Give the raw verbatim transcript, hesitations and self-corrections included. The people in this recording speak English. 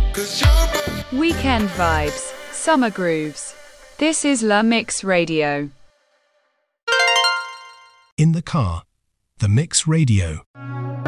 Weekend vibes, summer grooves. This is La Mix Radio. In the car, the Mix Radio.